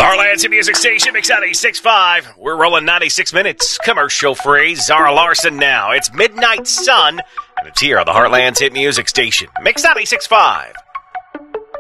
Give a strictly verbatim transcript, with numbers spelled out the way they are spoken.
Heartland's Music Station, Mix ninety-six point five. We're rolling ninety-six minutes, commercial free. Zara Larson now. It's Midnight Sun, and it's here on the Heartland's Hit Music Station, Mix ninety-six point five.